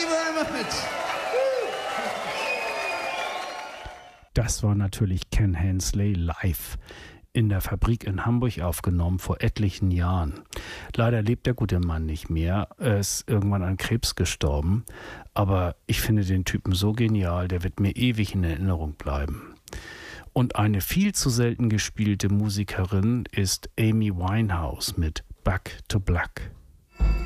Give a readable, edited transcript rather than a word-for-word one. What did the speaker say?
you very much. Das war natürlich Ken Hensley live in der Fabrik in Hamburg aufgenommen vor etlichen Jahren. Leider lebt der gute Mann nicht mehr. Er ist irgendwann an Krebs gestorben. Aber ich finde den Typen so genial, der wird mir ewig in Erinnerung bleiben. Und eine viel zu selten gespielte Musikerin ist Amy Winehouse mit Back to Black.